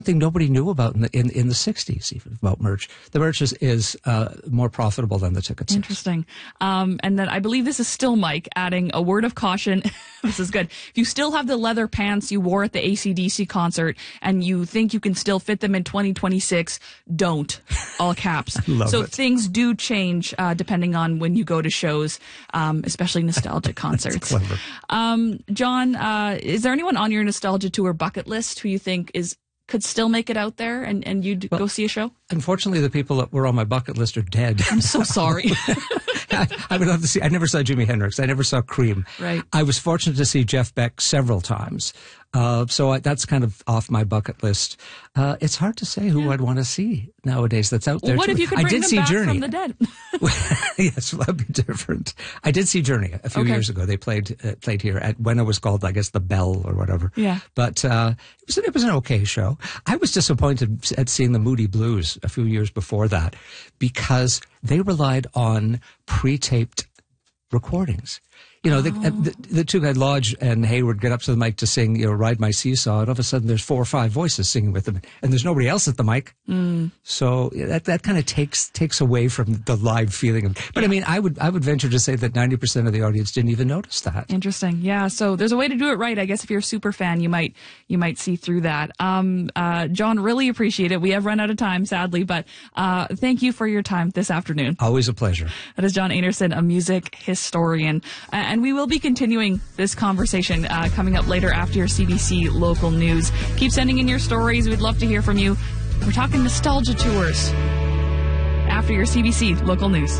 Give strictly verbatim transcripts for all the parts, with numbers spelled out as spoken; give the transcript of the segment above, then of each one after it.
Thing nobody knew about in the in, in the sixties, even about merch. The merch is, is uh, more profitable than the tickets. Interesting. Um, and then I believe this is still Mike adding a word of caution. This is good. If you still have the leather pants you wore at the A C D C concert and you think you can still fit them in twenty twenty-six, don't. All caps. Love so it. things do change uh, depending on when you go to shows, um, especially nostalgic concerts. Clever. Um, John, uh, is there anyone on your nostalgia tour bucket list who you think is could still make it out there and, and you'd well, go see a show? Unfortunately, the people that were on my bucket list are dead. I'm so sorry. I, I would love to see, I never saw Jimi Hendrix. I never saw Cream. Right. I was fortunate to see Jeff Beck several times. Uh, so I, that's kind of off my bucket list. Uh, it's hard to say who yeah. I'd want to see nowadays that's out there. What too. if you could bring I did them see back Journey. from the dead? Yes, well, that'd be different. I did see Journey a few okay. years ago. They played uh, played here at when it was called, I guess, the Bell or whatever. Yeah. But uh, it was it was an okay show. I was disappointed at seeing the Moody Blues a few years before that because they relied on pre-taped recordings. You know, the, oh. the, the two guys, Lodge and Hayward, get up to the mic to sing, you know, Ride My Seesaw, and all of a sudden there's four or five voices singing with them, and there's nobody else at the mic. Mm. So that that kind of takes takes away from the live feeling. Of, but yeah. I mean, I would I would venture to say that ninety percent of the audience didn't even notice that. Interesting. Yeah. So there's a way to do it right. I guess if you're a super fan, you might you might see through that. Um, uh, John, really appreciate it. We have run out of time, sadly, but uh, thank you for your time this afternoon. Always a pleasure. That is John Einarson, a music historian, uh, and we will be continuing this conversation uh, coming up later after your C B C local news. Keep sending in your stories. We'd love to hear from you. We're talking nostalgia tours after your C B C local news.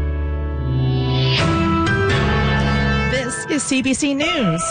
This is C B C News.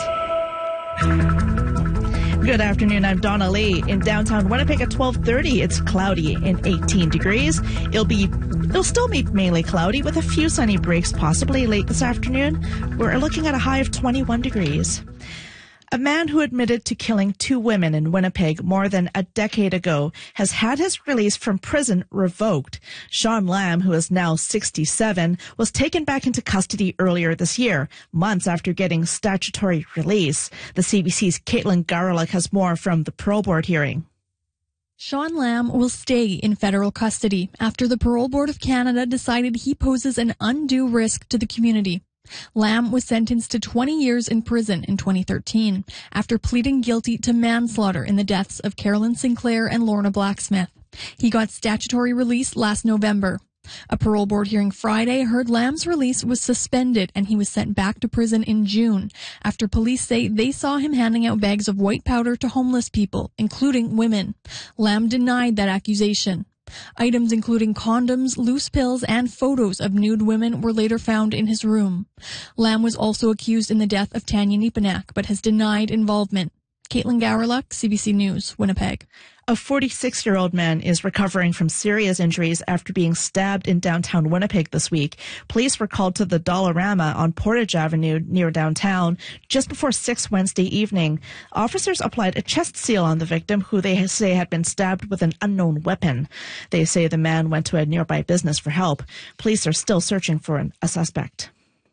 Good afternoon, I'm Donna Lee. In downtown Winnipeg at twelve thirty, it's cloudy and eighteen degrees. It'll be, it'll still be mainly cloudy with a few sunny breaks possibly late this afternoon. We're looking at a high of twenty-one degrees. A man who admitted to killing two women in Winnipeg more than a decade ago has had his release from prison revoked. Sean Lamb, who is now sixty-seven, was taken back into custody earlier this year, months after getting statutory release. The C B C's Caitlin Garlick has more from the parole board hearing. Sean Lamb will stay in federal custody after the Parole Board of Canada decided he poses an undue risk to the community. Lamb was sentenced to twenty years in prison in twenty thirteen after pleading guilty to manslaughter in the deaths of Carolyn Sinclair and Lorna Blacksmith. He got statutory release last November. A parole board hearing Friday heard Lamb's release was suspended and he was sent back to prison in June after police say they saw him handing out bags of white powder to homeless people, including women. Lamb denied that accusation. Items including condoms, loose pills, and photos of nude women were later found in his room. Lamb was also accused in the death of Tanya Nepanak, but has denied involvement. Caitlin Gowerluck, C B C News, Winnipeg. A forty-six-year-old man is recovering from serious injuries after being stabbed in downtown Winnipeg this week. Police were called to the Dollarama on Portage Avenue near downtown just before six Wednesday evening. Officers applied a chest seal on the victim, who they say had been stabbed with an unknown weapon. They say the man went to a nearby business for help. Police are still searching for an, a suspect.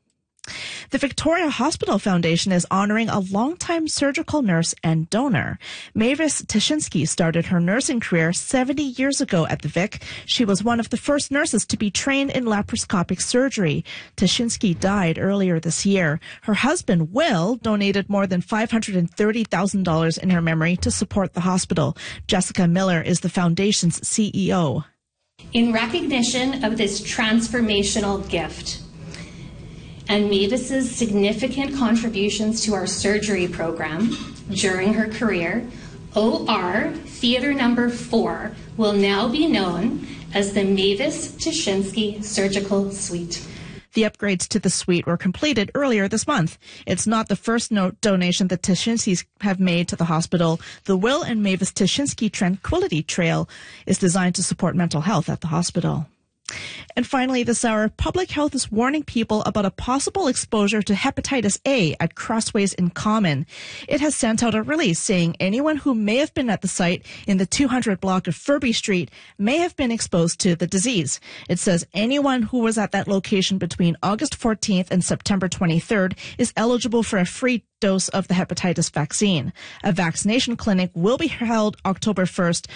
The Victoria Hospital Foundation is honoring a longtime surgical nurse and donor. Mavis Tashinsky started her nursing career seventy years ago at the Vic. She was one of the first nurses to be trained in laparoscopic surgery. Tashinsky died earlier this year. Her husband, Will, donated more than five hundred thirty thousand dollars in her memory to support the hospital. Jessica Miller is the foundation's C E O. In recognition of this transformational gift, and Mavis's significant contributions to our surgery program during her career, O R Theatre Number Four will now be known as the Mavis Tashinsky Surgical Suite. The upgrades to the suite were completed earlier this month. It's not the first no- donation the Tashinskys have made to the hospital. The Will and Mavis Tashinsky Tranquility Trail is designed to support mental health at the hospital. And finally, this hour, Public Health is warning people about a possible exposure to hepatitis A at Crossways in Common. It has sent out a release saying anyone who may have been at the site in the two hundred block of Furby Street may have been exposed to the disease. It says anyone who was at that location between August fourteenth and September twenty-third is eligible for a free dose of the hepatitis vaccine. A vaccination clinic will be held October first